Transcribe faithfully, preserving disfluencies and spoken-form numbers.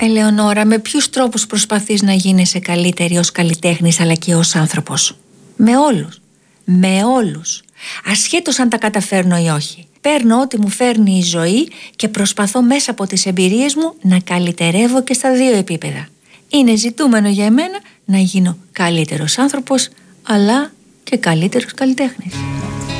Ελεονόρα, με ποιους τρόπους προσπαθείς να γίνεσαι καλύτερη ως καλλιτέχνης αλλά και ως άνθρωπος? Με όλους. Με όλους. Ασχέτως αν τα καταφέρνω ή όχι. Παίρνω ό,τι μου φέρνει η ζωή και προσπαθώ μέσα από τις εμπειρίες μου να καλυτερεύω και στα δύο επίπεδα. Είναι ζητούμενο για εμένα να γίνω καλύτερος άνθρωπος αλλά και καλύτερος καλλιτέχνης.